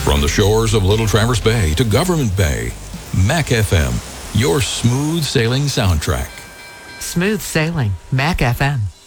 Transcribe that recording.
From the shores of Little Traverse Bay to Government Bay, Mac FM, your smooth sailing soundtrack. Smooth sailing, Mac FM.